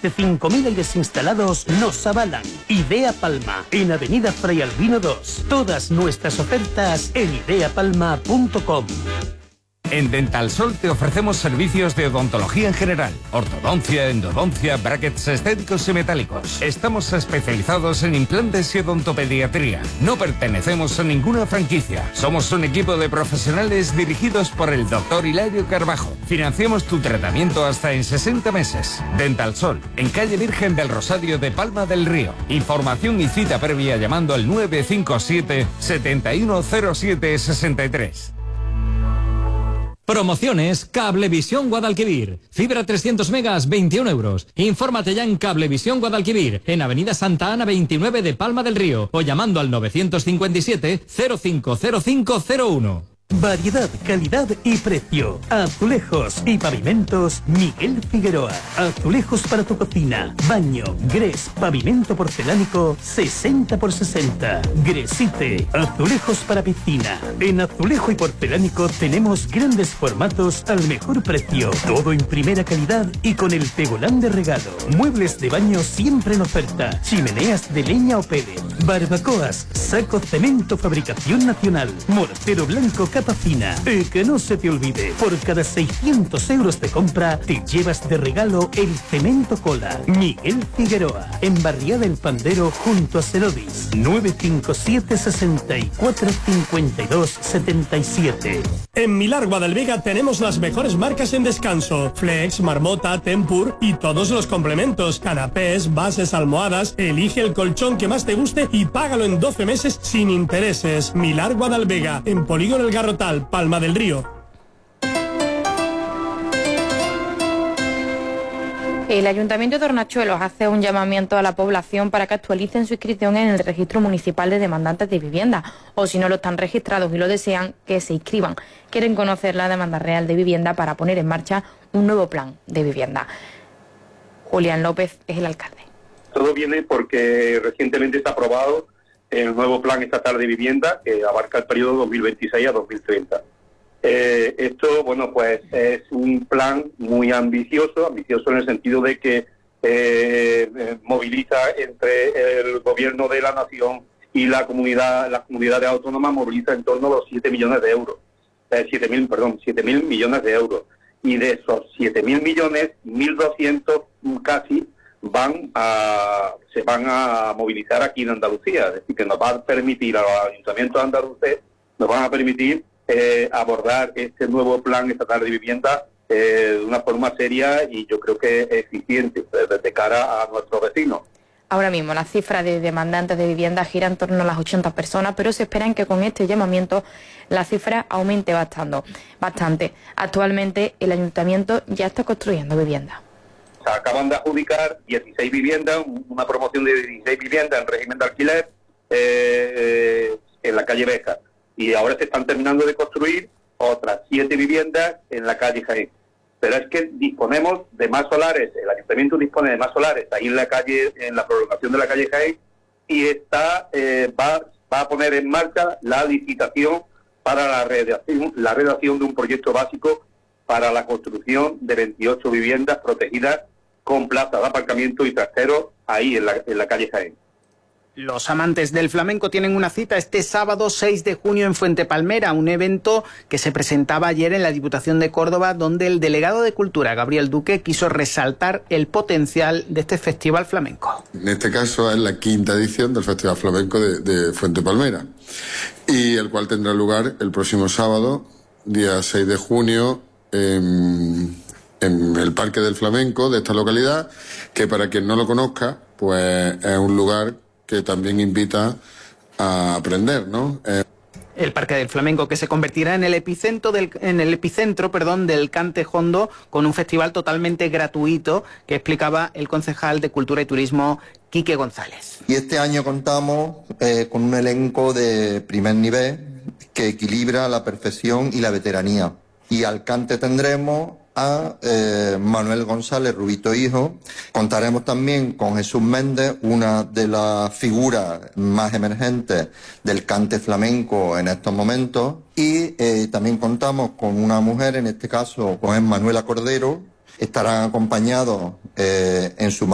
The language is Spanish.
de 5.000 aires instalados nos avalan. Idea Palma, en Avenida Fray Albino 2. Todas nuestras ofertas en ideapalma.com. En Dental Sol te ofrecemos servicios de odontología en general, ortodoncia, endodoncia, brackets estéticos y metálicos. Estamos especializados en implantes y odontopediatría. No pertenecemos a ninguna franquicia. Somos un equipo de profesionales dirigidos por el doctor Hilario Carbajo. Financiamos tu tratamiento hasta en 60 meses. Dental Sol, en calle Virgen del Rosario de Palma del Río. Información y cita previa llamando al 957 7107 63. Promociones Cablevisión Guadalquivir. Fibra 300 megas, 21 euros. Infórmate ya en Cablevisión Guadalquivir, en Avenida Santa Ana 29 de Palma del Río, o llamando al 957 050501. Variedad, calidad y precio. Azulejos y pavimentos Miguel Figueroa. Azulejos para tu cocina, baño, grés, pavimento porcelánico 60 por 60. Gresite. Azulejos para piscina. En azulejo y porcelánico tenemos grandes formatos al mejor precio. Todo en primera calidad y con el pegolán de regalo. Muebles de baño siempre en oferta. Chimeneas de leña o pellet. Barbacoas, saco cemento fabricación nacional. Mortero blanco capa fina. Que no se te olvide, por cada 600 euros de compra te llevas de regalo el cemento cola. Miguel Figueroa, en Barriada del Pandero junto a Cerodis. 957 64 52 77. En Milar Guadalvega tenemos las mejores marcas en descanso: Flex, Marmota, Tempur y todos los complementos, canapés, bases, almohadas. Elige el colchón que más te guste y págalo en 12 meses sin intereses. Milar Guadalvega, en Polígono El Garrotal, Palma del Río. El Ayuntamiento de Hornachuelos hace un llamamiento a la población para que actualicen su inscripción en el Registro Municipal de Demandantes de Vivienda, o si no lo están registrados y lo desean, que se inscriban. Quieren conocer la demanda real de vivienda para poner en marcha un nuevo plan de vivienda. Julián López es el alcalde. Todo viene porque recientemente está aprobado el nuevo Plan Estatal de Vivienda, que abarca el periodo 2026 a 2030. Esto, bueno, pues es un plan muy ambicioso en el sentido de que moviliza entre el gobierno de la nación y las comunidades autónomas, moviliza en torno a los 7 millones de euros. 7.000 millones de euros. Y de esos 7.000 millones, 1.200 casi se van a movilizar aquí en Andalucía. Es decir, que nos va a permitir a los ayuntamientos andaluces, nos van a permitir abordar este nuevo plan estatal de vivienda de una forma seria y yo creo que eficiente de cara a nuestros vecinos. Ahora mismo la cifra de demandantes de vivienda gira en torno a las 80 personas, pero se espera que con este llamamiento la cifra aumente bastante. Actualmente el ayuntamiento ya está construyendo viviendas. Se acaban de adjudicar 16 viviendas, una promoción de 16 viviendas en régimen de alquiler en la calle Beja. Y ahora se están terminando de construir otras 7 viviendas en la calle Jaén. Pero es que disponemos de más solares, el ayuntamiento dispone de más solares ahí en la calle, en la prolongación de la calle Jaén, y va a poner en marcha la licitación para la redacción de un proyecto básico para la construcción de 28 viviendas protegidas con plazas de aparcamiento y trasteros ahí en la calle Jaén. Los amantes del flamenco tienen una cita este sábado 6 de junio en Fuente Palmera, un evento que se presentaba ayer en la Diputación de Córdoba, donde el delegado de Cultura, Gabriel Duque, quiso resaltar el potencial de este festival flamenco. En este caso es la 5ª edición del Festival Flamenco de Fuente Palmera, y el cual tendrá lugar el próximo sábado, día 6 de junio, en el Parque del Flamenco de esta localidad, que para quien no lo conozca, pues es un lugar que también invita a aprender, ¿no? El Parque del Flamenco, que se convertirá en el epicentro del cante jondo, con un festival totalmente gratuito, que explicaba el concejal de Cultura y Turismo, Quique González. Y este año contamos con un elenco de primer nivel que equilibra la perfección y la veteranía. Y al cante tendremos a Manuel González Rubito Hijo. Contaremos también con Jesús Méndez, una de las figuras más emergentes del cante flamenco en estos momentos, y también contamos con una mujer, en este caso con Manuela Cordero. Estarán acompañados en su